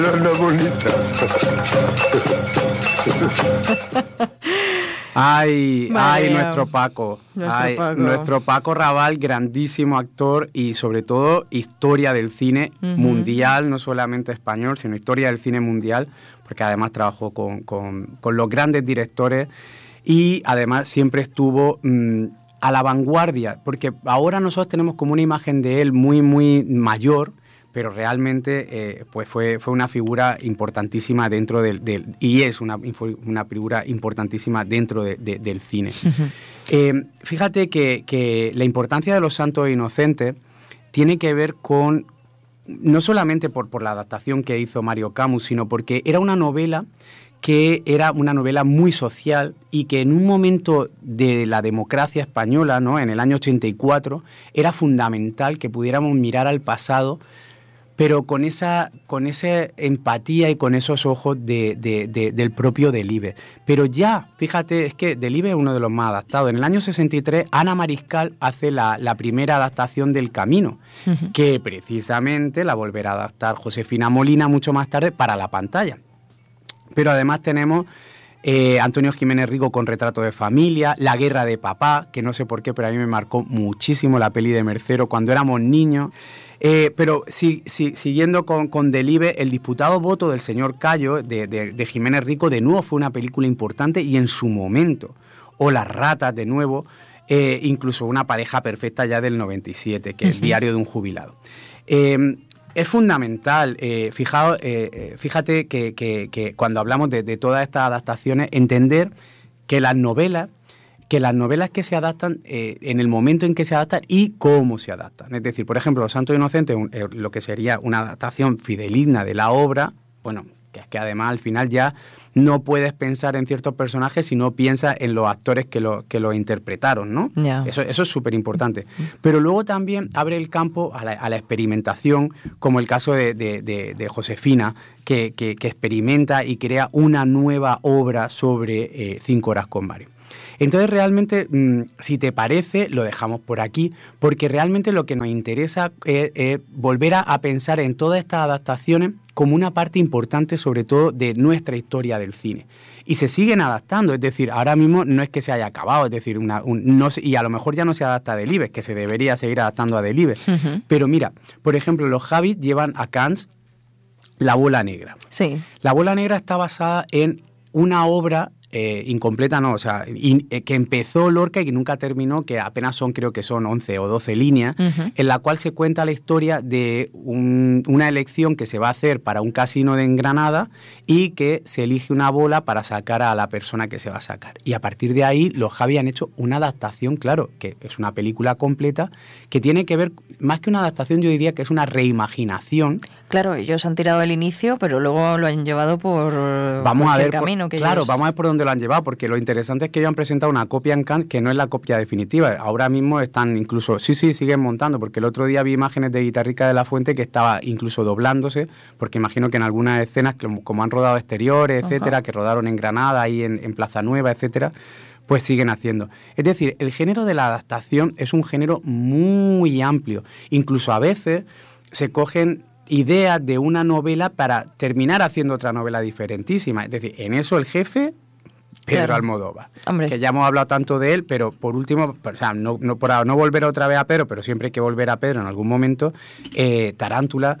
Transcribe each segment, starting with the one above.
No, bonita. Ay, María. nuestro Paco. Nuestro Paco. Nuestro Paco Raval, grandísimo actor y sobre todo historia del cine mundial, no solamente español, sino historia del cine mundial, porque además trabajó con los grandes directores y además siempre estuvo a la vanguardia, porque ahora nosotros tenemos como una imagen de él muy, muy mayor, pero realmente pues fue una figura importantísima dentro y es una figura importantísima dentro del cine. Fíjate que la importancia de Los Santos Inocentes tiene que ver con, no solamente por la adaptación que hizo Mario Camus, sino porque era una novela que era una novela muy social y que en un momento de la democracia española, ¿no?, en el año 84, era fundamental que pudiéramos mirar al pasado, pero con esa empatía y con esos ojos del propio Delibes. Pero ya, fíjate, es que Delibes es uno de los más adaptados. En el año 63, Ana Mariscal hace la primera adaptación del Camino, que precisamente la volverá a adaptar Josefina Molina mucho más tarde para la pantalla. Pero además tenemos Antonio Jiménez Rico con Retrato de Familia, La Guerra de Papá, que no sé por qué, pero a mí me marcó muchísimo la peli de Mercero cuando éramos niños. Pero siguiendo con Delibes, El disputado voto del señor Cayo, de Jiménez Rico, de nuevo fue una película importante y en su momento. O Las ratas, de nuevo, incluso Una pareja perfecta ya del 97, que es El diario de un jubilado. Es fundamental, fíjate que cuando hablamos de todas estas adaptaciones, entender que las novelas que se adaptan en el momento en que se adaptan y cómo se adaptan. Es decir, por ejemplo, Los Santos Inocentes, lo que sería una adaptación fidedigna de la obra, bueno, que es que además al final ya no puedes pensar en ciertos personajes si no piensas en los actores que lo interpretaron, ¿no? Yeah. Eso es súper importante. Pero luego también abre el campo a la experimentación, como el caso de Josefina, que experimenta y crea una nueva obra sobre 5 horas con Mario. Entonces realmente, si te parece, lo dejamos por aquí, porque realmente lo que nos interesa es volver a pensar en todas estas adaptaciones como una parte importante, sobre todo, de nuestra historia del cine. Y se siguen adaptando, es decir, ahora mismo no es que se haya acabado, es decir, y a lo mejor ya no se adapta a Delibes, que se debería seguir adaptando a Delibes. Pero mira, por ejemplo, los Javis llevan a Cannes La Bola Negra. Sí. La Bola Negra está basada en una obra incompleta, no, o sea, que empezó Lorca y que nunca terminó, que apenas creo que son 11 o 12 líneas, en la cual se cuenta la historia de una elección que se va a hacer para un casino en Granada y que se elige una bola para sacar a la persona que se va a sacar. Y a partir de ahí los Javi han hecho una adaptación, claro, que es una película completa, que tiene que ver, más que una adaptación, yo diría que es una reimaginación. Claro, ellos han tirado el inicio, pero luego lo han llevado por el camino que claro, ellos... vamos a ver por dónde lo han llevado, porque lo interesante es que ellos han presentado una copia en Cannes que no es la copia definitiva. Ahora mismo están incluso, siguen montando, porque el otro día vi imágenes de Guitarrica de la Fuente que estaba incluso doblándose, porque imagino que en algunas escenas, como han rodado exteriores, etcétera, que rodaron en Granada, ahí en Plaza Nueva, etcétera, pues siguen haciendo. Es decir, el género de la adaptación es un género muy amplio. Incluso a veces se cogen ideas de una novela para terminar haciendo otra novela diferentísima. Es decir, en eso el jefe, Pedro Almodóvar. Hombre. Que ya hemos hablado tanto de él, pero por último, o sea, no por no volver otra vez a Pedro, pero siempre hay que volver a Pedro en algún momento, Tarántula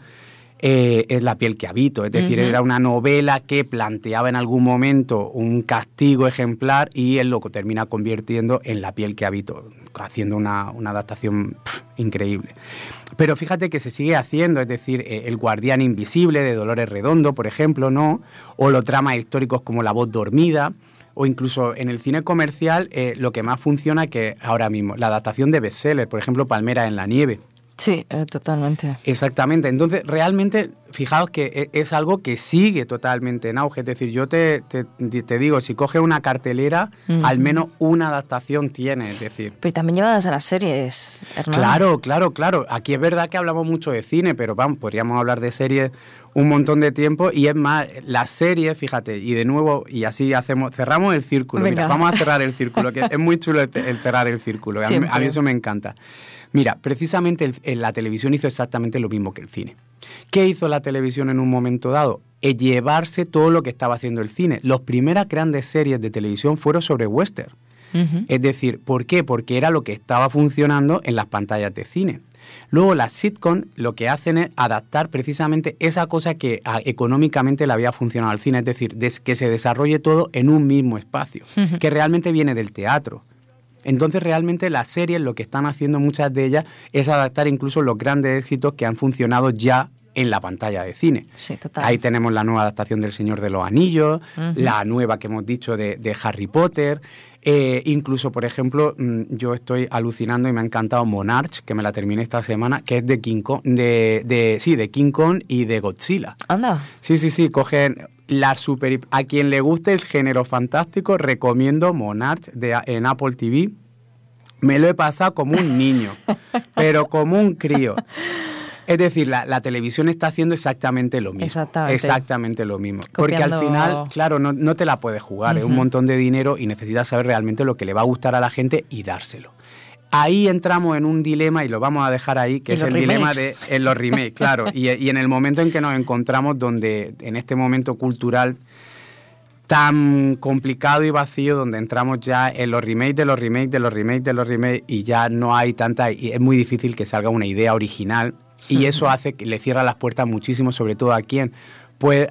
es La piel que habito. Es decir, era una novela que planteaba en algún momento un castigo ejemplar y él lo termina convirtiendo en La piel que habito, haciendo una adaptación increíble. Pero fíjate que se sigue haciendo, es decir, El guardián invisible de Dolores Redondo, por ejemplo, ¿no? O los dramas históricos como La voz dormida, o incluso en el cine comercial lo que más funciona que ahora mismo, la adaptación de bestseller, por ejemplo, Palmeras en la nieve. Sí, totalmente. Exactamente. Entonces, realmente, fijaos que es algo que sigue totalmente en auge. Es decir, yo te digo, si coges una cartelera, al menos una adaptación tiene, es decir... Pero también llevadas a las series, Hernán. Claro. Aquí es verdad que hablamos mucho de cine, pero vamos, podríamos hablar de series un montón de tiempo. Y es más, las series, fíjate, y de nuevo, y así cerramos el círculo. Venga. Mira, vamos a cerrar el círculo, que es muy chulo el cerrar el círculo. A mí eso me encanta. Mira, precisamente la televisión hizo exactamente lo mismo que el cine. ¿Qué hizo la televisión en un momento dado? llevarse todo lo que estaba haciendo el cine. Las primeras grandes series de televisión fueron sobre western. Es decir, ¿por qué? Porque era lo que estaba funcionando en las pantallas de cine. Luego las sitcom lo que hacen es adaptar precisamente esa cosa que económicamente le había funcionado al cine, es decir, que se desarrolle todo en un mismo espacio, que realmente viene del teatro. Entonces realmente las series lo que están haciendo muchas de ellas es adaptar incluso los grandes éxitos que han funcionado ya en la pantalla de cine. Sí, total. Ahí tenemos la nueva adaptación del Señor de los Anillos, la nueva que hemos dicho de Harry Potter. Incluso, por ejemplo, yo estoy alucinando y me ha encantado Monarch, que me la terminé esta semana, que es de King Kong, de King Kong y de Godzilla. Anda. Sí, cogen a quien le guste el género fantástico, recomiendo Monarch en Apple TV. Me lo he pasado como un niño, pero como un crío. Es decir, la televisión está haciendo exactamente lo mismo. Exactamente lo mismo. Porque al final, claro, no te la puedes jugar. Es un montón de dinero y necesitas saber realmente lo que le va a gustar a la gente y dárselo. Ahí entramos en un dilema, y lo vamos a dejar ahí, que es el dilema en los remakes, claro. Y en el momento en que nos encontramos, donde en este momento cultural tan complicado y vacío, donde entramos ya en los remakes de los remakes de los remakes de los remakes, y ya no hay tanta... Y es muy difícil que salga una idea original. Y eso hace que le cierra las puertas muchísimo, sobre todo a quién, pues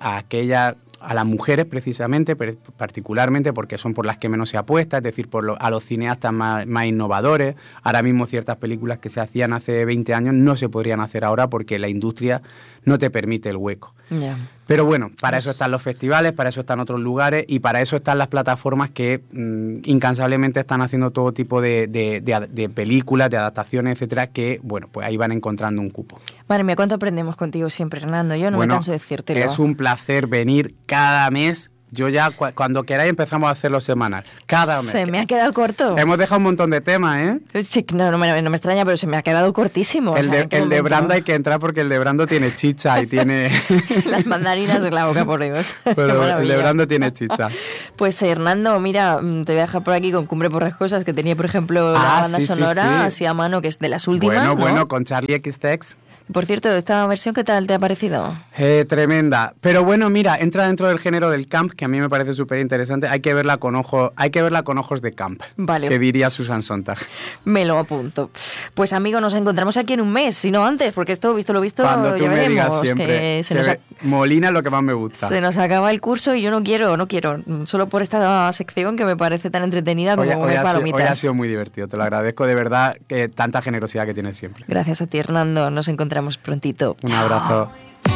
a las mujeres precisamente, particularmente porque son por las que menos se apuesta, es decir, a los cineastas más innovadores. Ahora mismo ciertas películas que se hacían hace 20 años no se podrían hacer ahora porque la industria no te permite el hueco. Yeah. Pero bueno, para eso están los festivales, para eso están otros lugares y para eso están las plataformas que incansablemente están haciendo todo tipo de películas, de adaptaciones, etcétera, que, bueno, pues ahí van encontrando un cupo. Madre mía, ¿cuánto aprendemos contigo siempre, Hernando? Yo no me canso de decírtelo. Es un placer venir cada mes. Yo ya, cuando queráis, empezamos a hacerlo semanal. Cada mes. Se me ha quedado corto. Hemos dejado un montón de temas, ¿eh? Sí, no me extraña, pero se me ha quedado cortísimo. El de Brando hay que entrar porque el de Brando tiene chicha y tiene... Las mandarinas de la boca, por Dios. Pero el de Brando tiene chicha. Pues, Hernando, mira, te voy a dejar por aquí con Cumbre Borrascosas, que tenía, por ejemplo, la banda sonora así a mano, que es de las últimas, Bueno, con Charlie XTX. Por cierto, ¿esta versión qué tal te ha parecido? Tremenda. Pero bueno, mira, entra dentro del género del camp, que a mí me parece súper interesante. Hay que verla con ojos de camp. Vale. Que diría Susan Sontag. Me lo apunto. Pues, amigo, nos encontramos aquí en un mes, si no antes, porque esto, visto lo visto, cuando tú ya me veremos. Digas siempre, Molina es lo que más me gusta. Se nos acaba el curso y yo no quiero. Solo por esta sección que me parece tan entretenida como comer palomitas. Hoy ha sido muy divertido, te lo agradezco de verdad, que tanta generosidad que tienes siempre. Gracias a ti, Hernando. Nos encontramos prontito. Un abrazo.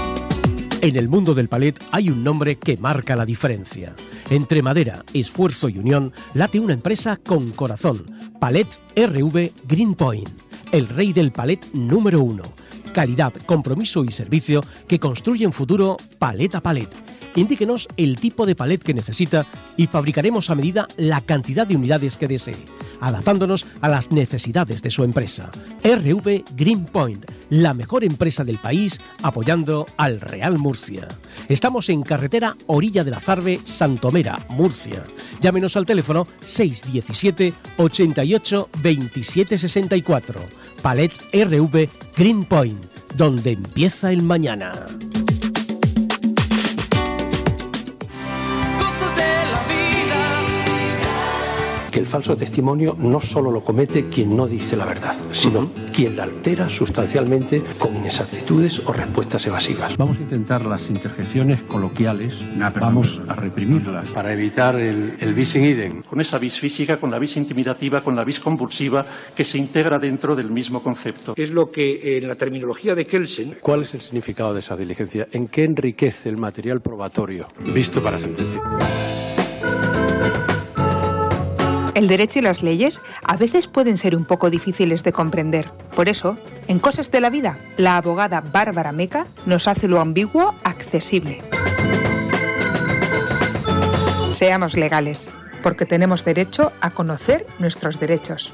En el mundo del palet hay un nombre que marca la diferencia. Entre madera, esfuerzo y unión late una empresa con corazón. Palet RV Greenpoint, el rey del palet número 1. Calidad, compromiso y servicio que construyen futuro palet a palet. Indíquenos el tipo de palet que necesita y fabricaremos a medida la cantidad de unidades que desee, adaptándonos a las necesidades de su empresa. RV Greenpoint, la mejor empresa del país, apoyando al Real Murcia. Estamos en carretera Orilla de la Zarbe, Santomera, Murcia. Llámenos al teléfono 617 88 27 64. Palet RV Greenpoint, donde empieza el mañana. Que el falso testimonio no solo lo comete quien no dice la verdad, sino quien la altera sustancialmente con inexactitudes o respuestas evasivas. Vamos a intentar las interjecciones coloquiales, vamos a reprimirlas para evitar el bis in idem. Con esa vis física, con la vis intimidativa, con la vis convulsiva, que se integra dentro del mismo concepto. Es lo que en la terminología de Kelsen... ¿Cuál es el significado de esa diligencia? ¿En qué enriquece el material probatorio visto para sentencia? El derecho y las leyes a veces pueden ser un poco difíciles de comprender. Por eso, en Cosas de la Vida, la abogada Bárbara Meca nos hace lo ambiguo accesible. Seamos legales, porque tenemos derecho a conocer nuestros derechos.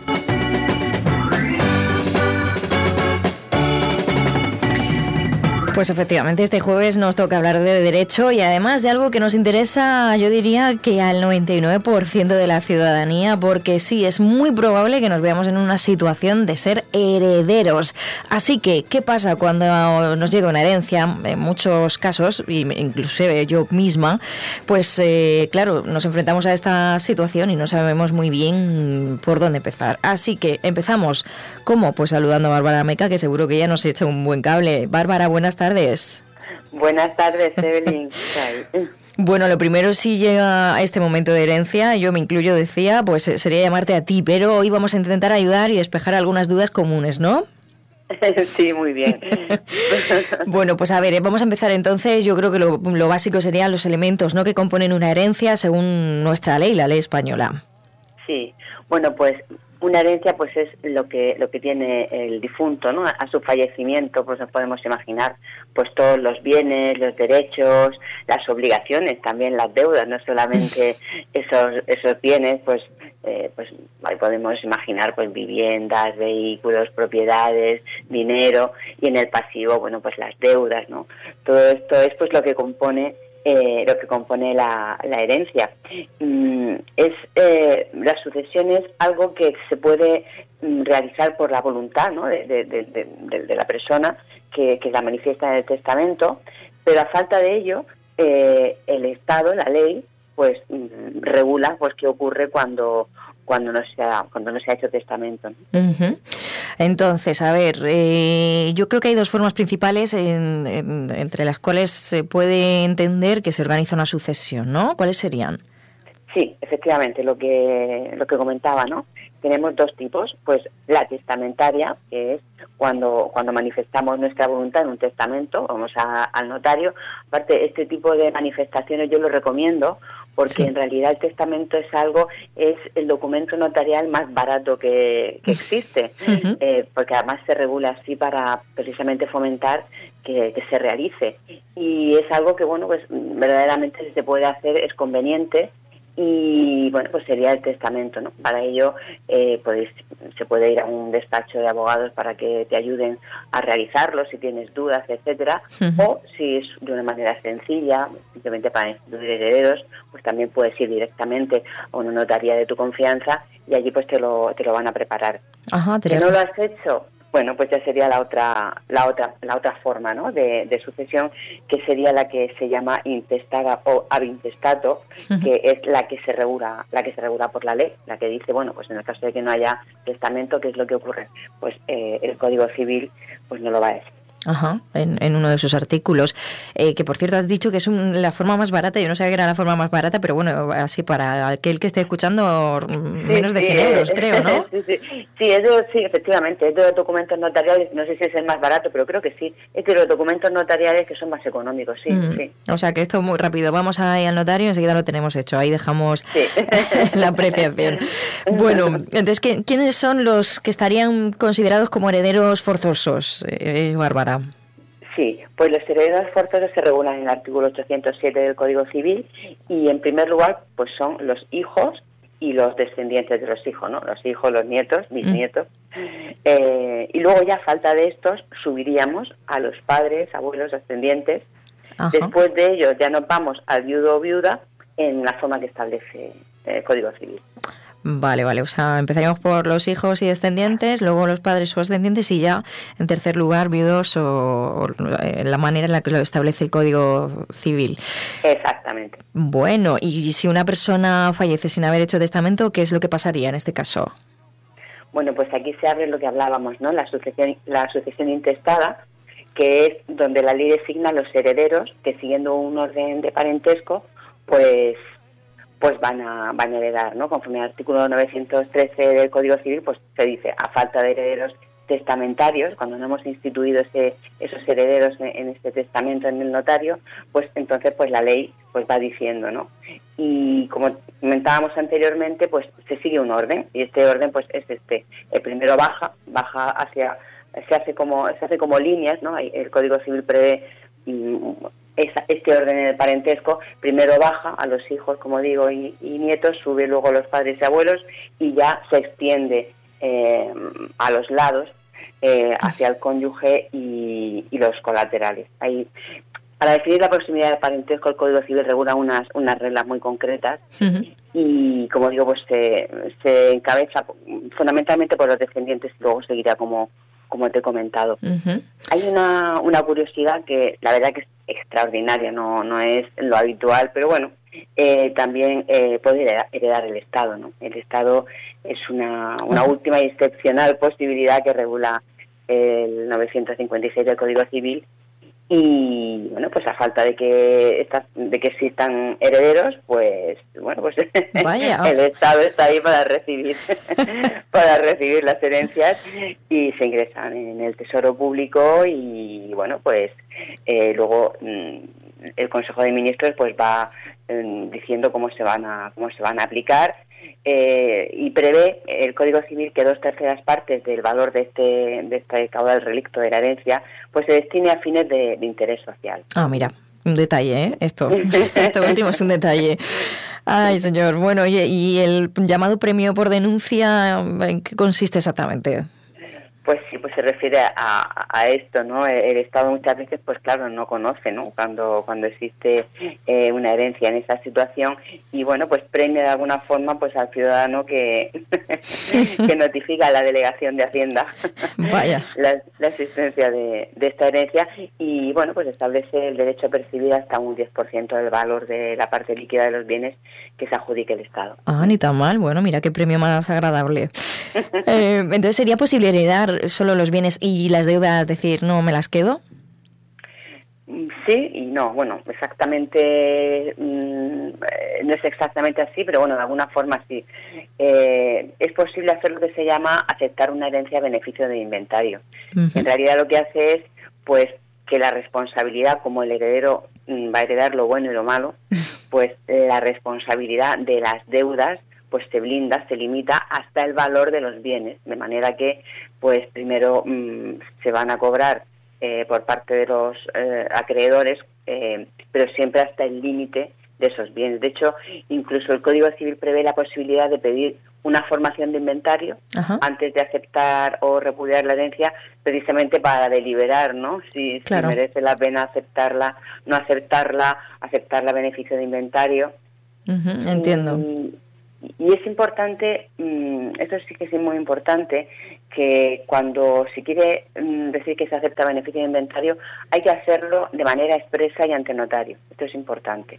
Pues efectivamente, este jueves nos toca hablar de derecho y además de algo que nos interesa, yo diría que al 99% de la ciudadanía, porque sí, es muy probable que nos veamos en una situación de ser herederos. Así que, ¿qué pasa cuando nos llega una herencia? En muchos casos, inclusive yo misma, pues claro, nos enfrentamos a esta situación y no sabemos muy bien por dónde empezar. Así que empezamos, ¿cómo? Pues saludando a Bárbara Meca, que seguro que ya nos echa un buen cable. Bárbara, buenas tardes. Buenas tardes, Evelyn. Bueno, lo primero, si llega a este momento de herencia, yo me incluyo, decía, pues sería llamarte a ti, pero hoy vamos a intentar ayudar y despejar algunas dudas comunes, ¿no? Sí, muy bien. Bueno, pues a ver, vamos a empezar entonces. Yo creo que lo básico serían los elementos, ¿no?, que componen una herencia según nuestra ley, la ley española. Sí, bueno, pues una herencia pues es lo que tiene el difunto, ¿no? A su fallecimiento, pues nos podemos imaginar pues todos los bienes, los derechos, las obligaciones, también las deudas, no solamente esos bienes, pues ahí podemos imaginar pues viviendas, vehículos, propiedades, dinero, y en el pasivo, bueno, pues las deudas, ¿no? Todo esto es pues lo que compone la herencia. La sucesión es algo que se puede realizar por la voluntad, ¿no?, de la persona que la manifiesta en el testamento, pero a falta de ello, el Estado, la ley, pues regula pues qué ocurre cuando no se ha hecho testamento, ¿no? Uh-huh. Entonces, a ver, yo creo que hay dos formas principales entre las cuales se puede entender que se organiza una sucesión, ¿no? ¿Cuáles serían? Sí, efectivamente, lo que comentaba, ¿no? Tenemos dos tipos, pues la testamentaria, que es cuando manifestamos nuestra voluntad en un testamento, vamos al notario. Aparte, este tipo de manifestaciones yo lo recomiendo porque sí, en realidad el testamento es el documento notarial más barato que existe, uh-huh, porque además se regula así para precisamente fomentar que se realice. Y es algo que, bueno, pues verdaderamente si se puede hacer es conveniente. Y bueno, pues sería el testamento, ¿no? Para ello se puede ir a un despacho de abogados para que te ayuden a realizarlo si tienes dudas, etcétera. Uh-huh. O si es de una manera sencilla, simplemente para instituir herederos, pues también puedes ir directamente a una notaría de tu confianza y allí pues te lo van a preparar. Ajá, si no lo has hecho, bueno, pues ya sería la otra forma, ¿no?, de sucesión, que sería la que se llama intestada o ab intestato, uh-huh, que es la que se regula por la ley, la que dice, bueno, pues en el caso de que no haya testamento, ¿qué es lo que ocurre? Pues el Código Civil pues no lo va a decir. Ajá, en uno de sus artículos, que por cierto has dicho que es la forma más barata. Yo no sabía que era la forma más barata, pero bueno, así para aquel que esté escuchando, menos de 100 euros, creo, ¿no? Sí, efectivamente, es de los documentos notariales, no sé si es el más barato, pero creo que sí, es de los documentos notariales que son más económicos, sí. O sea que esto es muy rápido, vamos ahí al notario y enseguida lo tenemos hecho, ahí dejamos la apreciación. Bueno, entonces, ¿quiénes son los que estarían considerados como herederos forzosos, Bárbara? Sí, pues los herederos forzosos se regulan en el artículo 807 del Código Civil y en primer lugar pues son los hijos y los descendientes de los hijos, ¿no? Los hijos, los nietos, bisnietos. Y luego ya a falta de estos subiríamos a los padres, abuelos, descendientes. Ajá. Después de ellos ya nos vamos al viudo o viuda en la forma que establece el Código Civil. Vale, o sea, empezaríamos por los hijos y descendientes, luego los padres o descendientes y ya, en tercer lugar, viudos o la manera en la que lo establece el Código Civil. Exactamente. Bueno, y si una persona fallece sin haber hecho testamento, ¿qué es lo que pasaría en este caso? Bueno, pues aquí se abre lo que hablábamos, ¿no? La sucesión intestada, que es donde la ley designa los herederos que, siguiendo un orden de parentesco, pues van a heredar, ¿no? Conforme al artículo 913 del Código Civil, pues se dice, a falta de herederos testamentarios, cuando no hemos instituido esos herederos en este testamento en el notario, pues entonces pues la ley pues va diciendo, ¿no? Y como comentábamos anteriormente, pues se sigue un orden, y este orden pues es el primero baja hacia, se hace como líneas, ¿no? El Código Civil prevé este orden en el parentesco, primero baja a los hijos, como digo, y nietos, sube luego a los padres y abuelos y ya se extiende a los lados hacia el cónyuge y los colaterales. Para definir la proximidad de parentesco, el Código Civil regula unas reglas muy concretas y, como digo, pues se encabeza fundamentalmente por los descendientes y luego seguirá como te he comentado. Hay una curiosidad que la verdad que es extraordinaria, no es lo habitual, pero bueno, también puede heredar el Estado, ¿no? El Estado es una última y excepcional posibilidad que regula el 956 del Código Civil. Y bueno, pues a falta de que existan herederos, pues bueno, pues el Estado está ahí para recibir las herencias y se ingresan en el Tesoro Público y bueno, pues luego el Consejo de Ministros pues va diciendo cómo se van a aplicar. Y prevé el Código Civil que 2/3 partes del valor de este caudal relicto de la herencia pues se destine a fines de interés social. Ah, mira, un detalle, ¿eh? Esto último es un detalle. Ay, señor. Bueno, oye, ¿y el llamado premio por denuncia en qué consiste exactamente? Pues sí, pues se refiere a esto, ¿no? El Estado muchas veces, pues claro, no conoce, ¿no? Cuando existe una herencia en esa situación y bueno, pues premia de alguna forma pues al ciudadano que notifica a la Delegación de Hacienda Vaya. la existencia de esta herencia y bueno, pues establece el derecho a percibir hasta un 10% del valor de la parte líquida de los bienes que se adjudique el Estado. Ah, ni tan mal. Bueno, mira qué premio más agradable. Entonces, ¿sería posible heredar solo los bienes y las deudas, decir, no me las quedo? Sí y no. Bueno, exactamente no es exactamente así, pero bueno, de alguna forma sí. Es posible hacer lo que se llama aceptar una herencia a beneficio de inventario. En realidad lo que hace es pues que la responsabilidad, como el heredero va a heredar lo bueno y lo malo, pues la responsabilidad de las deudas pues se blinda, se limita hasta el valor de los bienes, de manera que pues primero se van a cobrar por parte de los acreedores, pero siempre hasta el límite de esos bienes. De hecho, incluso el Código Civil prevé la posibilidad de pedir una formación de inventario antes de aceptar o repudiar la herencia, precisamente para deliberar, ¿no? Si merece la pena aceptarla, no aceptarla, aceptarla a beneficio de inventario. Entiendo. Y es importante, eso sí que es muy importante, que cuando se quiere decir que se acepta beneficio de inventario, hay que hacerlo de manera expresa y ante notario. Esto es importante.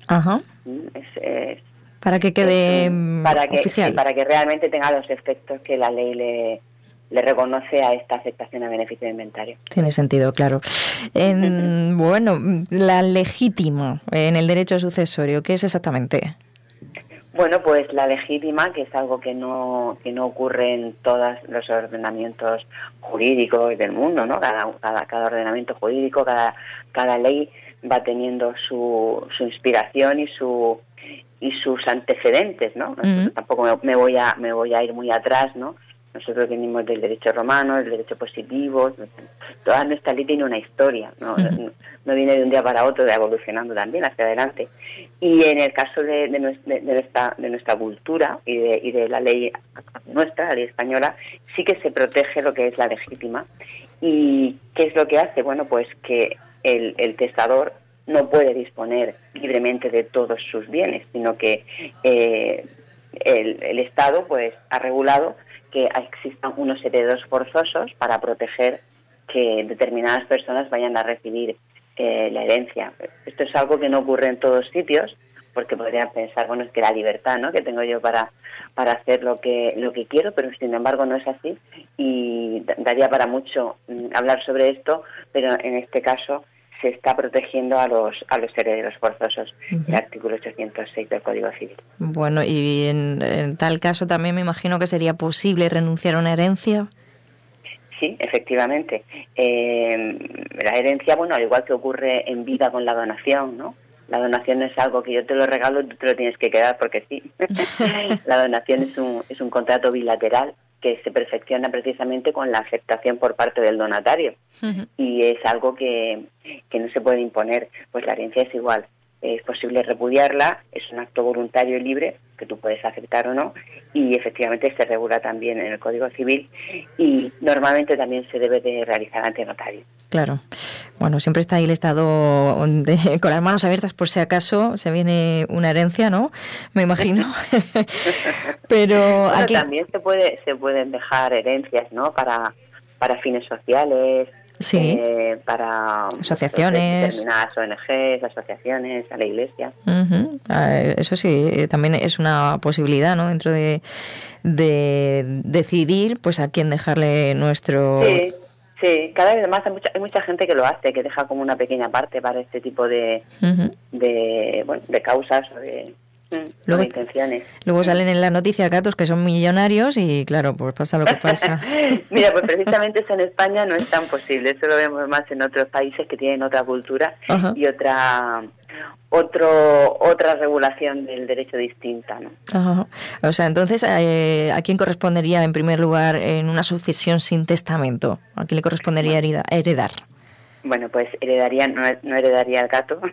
Para que quede oficial. Sí, para que realmente tenga los efectos que la ley le reconoce a esta aceptación a beneficio de inventario. Tiene sentido, claro. Bueno, la legítima en el derecho sucesorio, ¿qué es exactamente? Bueno, pues la legítima, que es algo que no ocurre en todos los ordenamientos jurídicos del mundo, ¿no? Cada ordenamiento jurídico, cada ley va teniendo su inspiración y sus antecedentes, ¿no? Tampoco me voy a ir muy atrás, ¿no? Nosotros venimos del derecho romano, del derecho positivo, toda nuestra ley tiene una historia, no viene de un día para otro, evolucionando también hacia adelante. Y en el caso de nuestra cultura y de la ley nuestra, la ley española, sí que se protege lo que es la legítima. ¿Y qué es lo que hace? Bueno, pues que el testador no puede disponer libremente de todos sus bienes, sino que el Estado pues ha regulado que existan unos herederos forzosos para proteger que determinadas personas vayan a recibir la herencia. Esto es algo que no ocurre en todos sitios, porque podrían pensar, bueno, es que la libertad, ¿no?, que tengo yo para hacer lo que quiero, pero sin embargo no es así y daría para mucho hablar sobre esto, pero en este caso se está protegiendo a los herederos forzosos, el artículo 806 del Código Civil. Bueno, y en tal caso también me imagino que sería posible renunciar a una herencia. Sí, efectivamente. La herencia, bueno, al igual que ocurre en vida con la donación, ¿no? La donación no es algo que yo te lo regalo y tú te lo tienes que quedar porque sí. La donación es un contrato bilateral que se perfecciona precisamente con la aceptación por parte del donatario. Y es algo que no se puede imponer. Pues la herencia es igual. Es posible repudiarla, es un acto voluntario y libre, que tú puedes aceptar o no, y efectivamente se regula también en el Código Civil y normalmente también se debe de realizar ante notario. Claro. Bueno, siempre está ahí el Estado con las manos abiertas por si acaso se viene una herencia, ¿no? Me imagino. Pero bueno, aquí también se pueden dejar herencias, ¿no? Para fines sociales, sí. Para asociaciones, determinadas ONGs, asociaciones, a la Iglesia. Uh-huh. Eso sí, también es una posibilidad, ¿no? Dentro de decidir, pues a quién dejarle nuestro. Sí, cada vez más hay mucha gente que lo hace, que deja como una pequeña parte para este tipo de causas o de intenciones. Luego salen en la noticia gatos que son millonarios y claro, pues pasa lo que pasa. Mira, pues precisamente eso en España no es tan posible, eso lo vemos más en otros países que tienen otra cultura uh-huh. y otra regulación del derecho distinta, ¿no? Ajá. O sea, entonces, ¿a quién correspondería en primer lugar en una sucesión sin testamento? ¿A quién le correspondería heredar? Bueno, pues no heredaría el gato,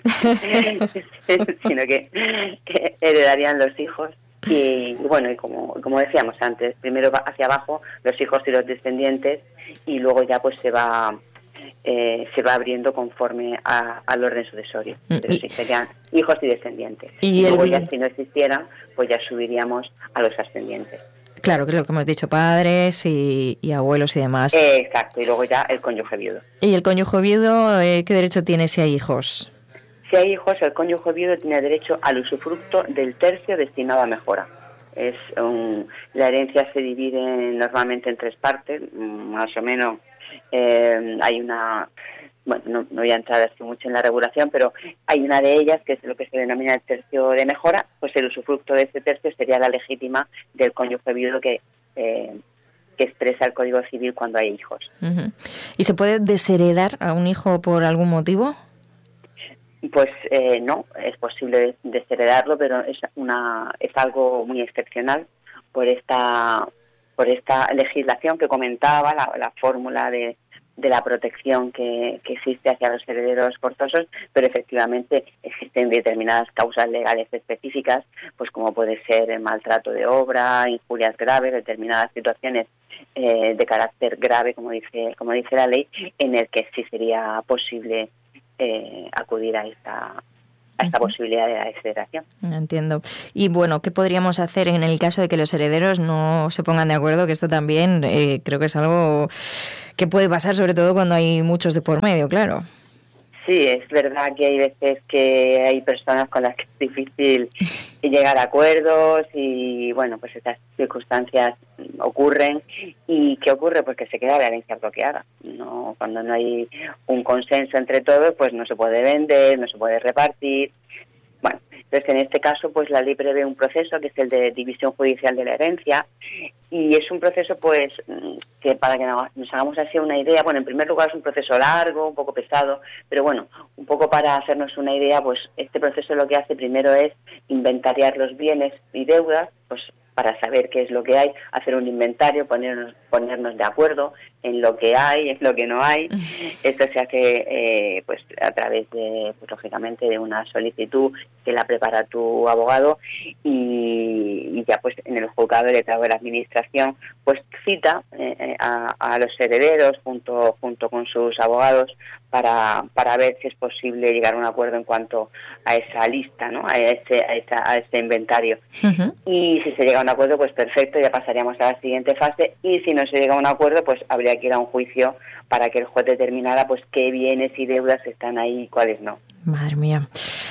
sino que heredarían los hijos. Y bueno, y como decíamos antes, primero va hacia abajo los hijos y los descendientes, y luego ya pues se va abriendo conforme al orden sucesorio. Pero sí, serían hijos y descendientes. Y luego ya si no existieran, pues ya subiríamos a los ascendientes. Claro, que es lo que hemos dicho, padres y abuelos y demás. Exacto, y luego ya el cónyuge viudo. ¿Y el cónyuge viudo qué derecho tiene si hay hijos? Si hay hijos, el cónyuge viudo tiene derecho al usufructo del tercio destinado a mejora. La herencia se divide normalmente en 3 partes, más o menos. Hay una... Bueno, no voy a entrar así mucho en la regulación, pero hay una de ellas que es lo que se denomina el tercio de mejora, pues el usufructo de ese tercio sería la legítima del cónyuge viudo que expresa el Código Civil cuando hay hijos. Uh-huh. ¿Y se puede desheredar a un hijo por algún motivo? Pues no, es posible desheredarlo, pero es algo muy excepcional por esta legislación que comentaba, la fórmula de la protección que existe hacia los herederos forzosos, pero efectivamente existen determinadas causas legales específicas, pues como puede ser el maltrato de obra, injurias graves, determinadas situaciones de carácter grave, como dice la ley, en el que sí sería posible acudir a esta posibilidad de la desheredación. Entiendo. Y bueno, ¿qué podríamos hacer en el caso de que los herederos no se pongan de acuerdo? Que esto también creo que es algo que puede pasar, sobre todo cuando hay muchos de por medio, claro. Sí, es verdad que hay veces que hay personas con las que es difícil llegar a acuerdos y, bueno, pues estas circunstancias ocurren. ¿Y qué ocurre? Pues que se queda la herencia bloqueada. No, cuando no hay un consenso entre todos, pues no se puede vender, no se puede repartir. Bueno, entonces en este caso, pues la ley prevé un proceso que es el de división judicial de la herencia, y es un proceso, pues, que para que nos hagamos así una idea, bueno, en primer lugar es un proceso largo, un poco pesado, pero bueno, un poco para hacernos una idea, pues este proceso lo que hace primero es inventariar los bienes y deudas, pues para saber qué es lo que hay, hacer un inventario, ponernos de acuerdo en lo que hay, en lo que no hay. Esto se hace pues a través de, pues, lógicamente, de una solicitud que la prepara tu abogado y ya pues en el juzgado de letrado de la administración pues cita a los herederos junto con sus abogados para ver si es posible llegar a un acuerdo en cuanto a esa lista, ¿no? a ese inventario. Uh-huh. Y si se llega a un acuerdo, pues perfecto, ya pasaríamos a la siguiente fase, y si no se llega a un acuerdo, pues habría que ir a un juicio para que el juez determinara pues qué bienes y deudas están ahí y cuáles no. Madre mía.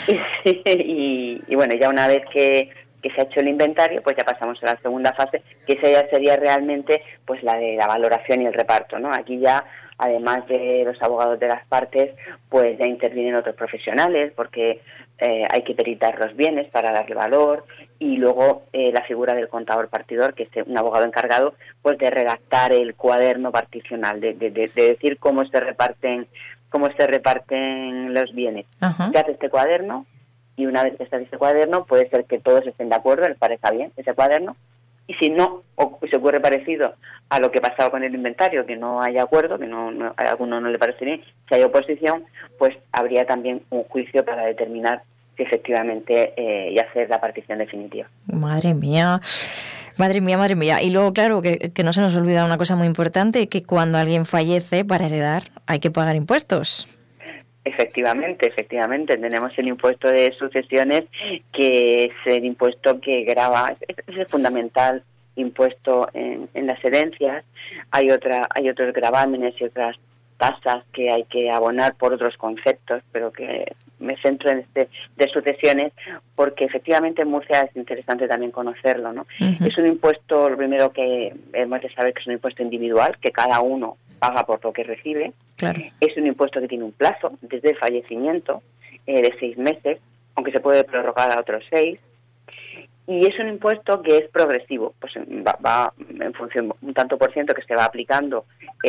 Y bueno, ya una vez que se ha hecho el inventario, pues ya pasamos a la segunda fase, que esa ya sería realmente pues la de la valoración y el reparto, ¿no? Aquí ya, además de los abogados de las partes, pues ya intervienen otros profesionales, porque hay que peritar los bienes para darle valor, y luego la figura del contador partidor, que es un abogado encargado pues de redactar el cuaderno particional, de decir cómo se reparten los bienes. Uh-huh. Se hace este cuaderno, y una vez que se hace este cuaderno, puede ser que todos estén de acuerdo, les parezca bien ese cuaderno, y si no, o se ocurre parecido a lo que pasaba con el inventario, que no haya acuerdo, que a alguno no le parece bien, si hay oposición, pues habría también un juicio para determinar si efectivamente y hacer la partición definitiva. Madre mía. Madre mía. Y luego, claro, que no se nos olvida una cosa muy importante, que cuando alguien fallece, para heredar hay que pagar impuestos. Efectivamente. Tenemos el impuesto de sucesiones, que es el impuesto que grava, es el fundamental impuesto en las herencias. Hay otros gravámenes y otras tasas que hay que abonar por otros conceptos, pero que me centro en este de sucesiones porque efectivamente en Murcia es interesante también conocerlo, ¿no? Uh-huh. Es un impuesto, lo primero que hemos de saber que es un impuesto individual, que cada uno paga por lo que recibe. Claro. Es un impuesto que tiene un plazo desde el fallecimiento de 6 meses, aunque se puede prorrogar a otros 6. Y es un impuesto que es progresivo, pues va en función un tanto por ciento que se va aplicando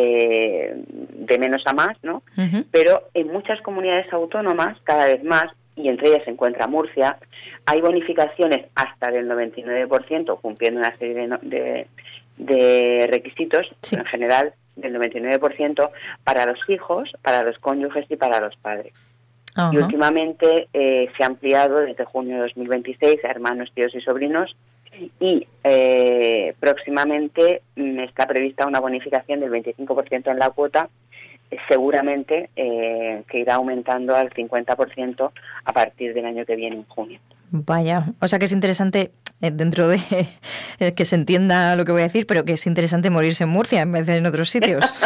de menos a más, ¿no? Uh-huh. Pero en muchas comunidades autónomas, cada vez más, y entre ellas se encuentra Murcia, hay bonificaciones hasta del 99%, cumpliendo una serie de requisitos, sí. En general del 99%, para los hijos, para los cónyuges y para los padres. Uh-huh. Y últimamente se ha ampliado desde junio de 2026 a hermanos, tíos y sobrinos, y próximamente está prevista una bonificación del 25% en la cuota, seguramente que irá aumentando al 50% a partir del año que viene, en junio. Vaya, o sea que es interesante, dentro de que se entienda lo que voy a decir, pero que es interesante morirse en Murcia en vez de en otros sitios.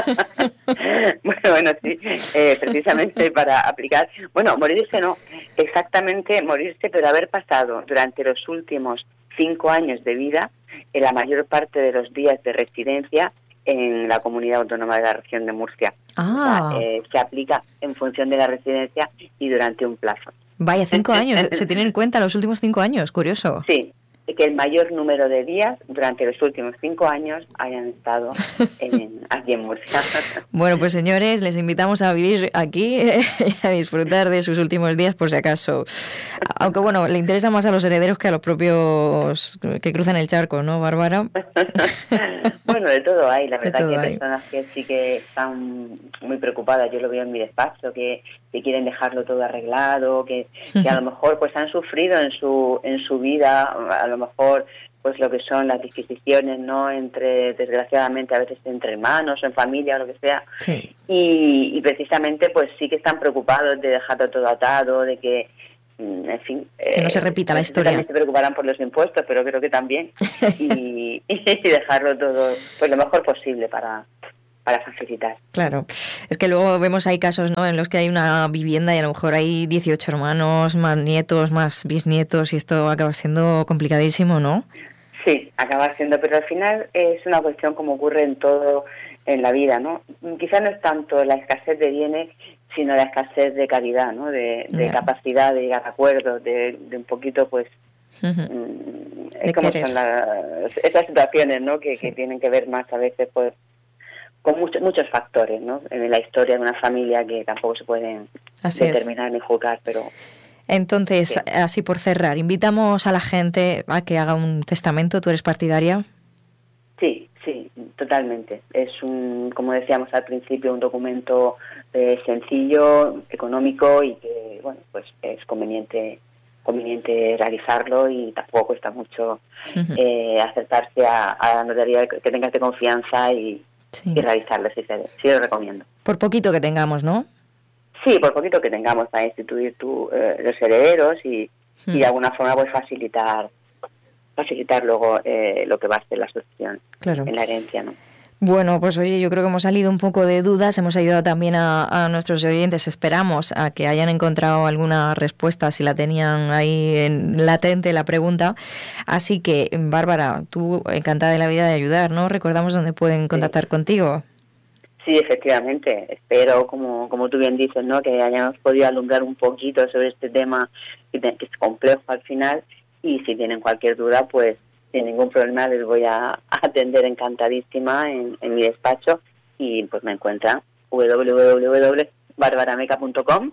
Bueno, sí, precisamente para aplicar, morirse no, exactamente morirse, pero haber pasado durante los últimos 5 años de vida en la mayor parte de los días de residencia en la comunidad autónoma de la región de Murcia. Ah. O sea, se aplica en función de la residencia y durante un plazo. Vaya, 5 años, se tienen en cuenta los últimos 5 años, curioso. Sí, que el mayor número de días durante los últimos 5 años hayan estado aquí en Murcia. Bueno, pues señores, les invitamos a vivir aquí y a disfrutar de sus últimos días por si acaso. Aunque bueno, le interesa más a los herederos que a los propios que cruzan el charco, ¿no, Bárbara? Bueno, de todo hay. La verdad que hay personas que sí que están muy preocupadas. Yo lo veo en mi despacho, que quieren dejarlo todo arreglado, que a lo mejor pues han sufrido en su vida, a lo mejor pues lo que son las disquisiciones, ¿no? Desgraciadamente a veces entre hermanos o en familia o lo que sea. Sí. Y precisamente pues sí que están preocupados de dejarlo todo atado, de que en fin, que no se repita la historia. También se preocuparán por los impuestos, pero creo que también y dejarlo todo pues lo mejor posible para facilitar. Claro, es que luego vemos hay casos, ¿no?, en los que hay una vivienda y a lo mejor hay 18 hermanos, más nietos, más bisnietos, y esto acaba siendo complicadísimo, ¿no? Sí, acaba siendo, pero al final es una cuestión como ocurre en todo en la vida, ¿no? Quizás no es tanto la escasez de bienes, sino la escasez de calidad, ¿no? De capacidad de llegar a acuerdos, de un poquito, pues, es como son esas situaciones, ¿no? Que tienen que ver más a veces, pues, con muchos factores, ¿no? En la historia de una familia que tampoco se pueden determinar ni juzgar, pero... Entonces, sí. Así por cerrar, invitamos a la gente a que haga un testamento. ¿Tú eres partidaria? Sí, totalmente. Es como decíamos al principio, un documento sencillo, económico y que, bueno, pues es conveniente realizarlo y tampoco cuesta mucho acercarse a la notaría que tengas de confianza y realizarlo, sí lo recomiendo. Por poquito que tengamos, ¿no? Sí, por poquito que tengamos para instituir los herederos y de alguna forma pues facilitar luego lo que va a ser la sucesión en la herencia, ¿no? Bueno, pues oye, yo creo que hemos salido un poco de dudas, hemos ayudado también a nuestros oyentes, esperamos a que hayan encontrado alguna respuesta si la tenían ahí en latente la pregunta. Así que, Bárbara, tú encantada de la vida de ayudar, ¿no? Recordamos dónde pueden contactar contigo. Sí, efectivamente. Espero, como tú bien dices, ¿no?, que hayamos podido alumbrar un poquito sobre este tema que es complejo al final, y si tienen cualquier duda, pues sin ningún problema les voy a atender encantadísima en mi despacho, y pues me encuentran www.barbarameca.com.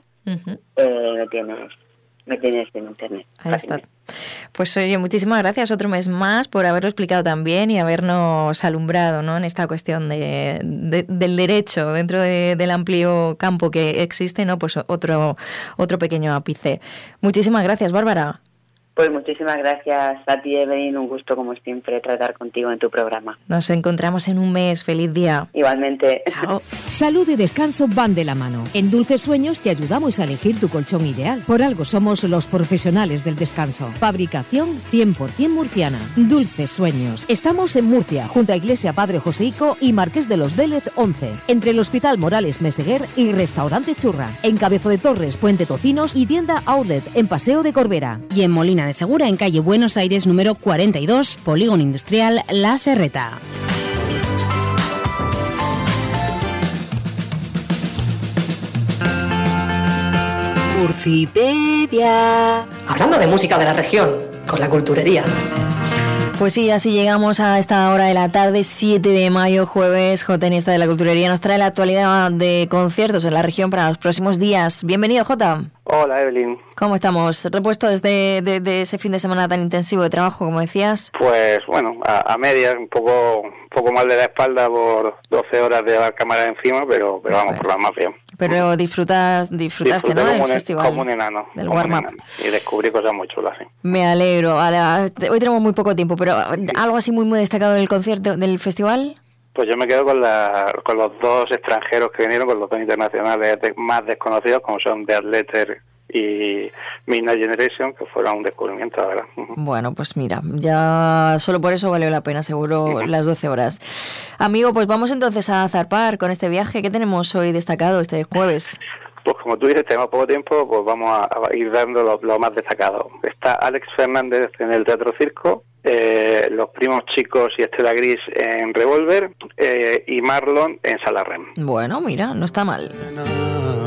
Me tienes en internet. Ahí está. Pues oye, muchísimas gracias otro mes más por haberlo explicado tan bien y habernos alumbrado, ¿no?, en esta cuestión del derecho dentro del amplio campo que existe, ¿no? Pues otro pequeño ápice. Muchísimas gracias, Bárbara. Pues muchísimas gracias a ti, Evelyn. Un gusto, como siempre, tratar contigo en tu programa. Nos encontramos en un mes. Feliz día. Igualmente. Chao. Salud y descanso van de la mano. En Dulces Sueños te ayudamos a elegir tu colchón ideal. Por algo somos los profesionales del descanso. Fabricación 100% murciana. Dulces Sueños. Estamos en Murcia, junto a Iglesia Padre Joseico y Marqués de los Vélez 11. Entre el Hospital Morales Meseguer y Restaurante Churra. En Cabezo de Torres, Puente Tocinos y tienda Outlet en Paseo de Corbera. Y en Molina de Segura, en calle Buenos Aires número 42, Polígono Industrial La Serreta. Urcipedia. Hablando de música de la región, con la culturería. Pues sí, así llegamos a esta hora de la tarde, 7 de mayo, jueves. Jotenista de la Culturería nos trae la actualidad de conciertos en la región para los próximos días. Bienvenido, Jota. Hola, Evelyn. ¿Cómo estamos? ¿Repuesto desde de ese fin de semana tan intensivo de trabajo, como decías? Pues bueno, a medias, un poco mal de la espalda por 12 horas de la cámara encima, pero vamos, por la más bien. Pero disfrutaste, ¿no? Del festival. Como un enano. Del warm-up. Y descubrí cosas muy chulas, sí. Me alegro. Hoy tenemos muy poco tiempo, pero ¿algo así muy destacado del concierto, del festival? Pues yo me quedo con los dos extranjeros que vinieron, con los dos internacionales más desconocidos, como son The Letter y Midnight Generation, que fueron un descubrimiento, la verdad. Bueno, pues mira, ya solo por eso valió la pena, seguro, las 12 horas. Amigo, pues vamos entonces a zarpar con este viaje. ¿Qué tenemos hoy destacado este jueves? Pues como tú dices, tenemos poco tiempo, pues vamos a ir dando lo más destacado. Está Alex Fernández en el Teatro Circo, Los Primos Chicos y Estela Gris en Revolver, y Marlon en Sala Rem. Bueno, mira, no está mal.